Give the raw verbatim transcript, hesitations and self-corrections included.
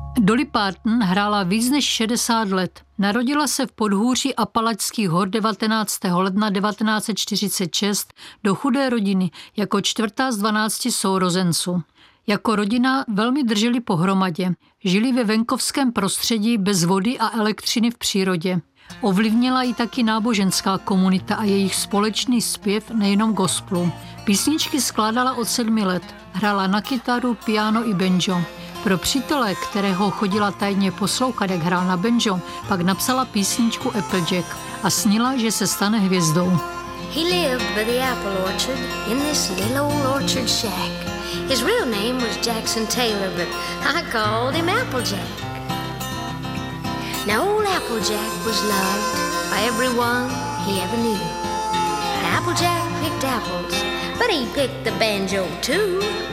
Dolly Parton hrála víc než šedesát let. Narodila se v podhůří Apalačských hor devatenáctého ledna devatenáct set čtyřicet šest do chudé rodiny jako čtvrtá z dvanácti sourozenců. Jako rodina velmi drželi pohromadě. Žili ve venkovském prostředí bez vody a elektřiny v přírodě. Ovlivnila ji taky náboženská komunita a jejich společný zpěv, nejenom gospelu. Písničky skládala od sedmi let. Hrála na kytaru, piano i banjo. Pro přítele, kterého chodila tajně poslouchat, jak hrál na banjo, pak napsala písničku Applejack a snila, že se stane hvězdou. He lived by the apple orchard in this little old orchard shack. His real name was Jackson Taylor, but I called him Applejack. Now old Applejack was loved by everyone he ever knew. Applejack picked apples, but he picked the banjo too.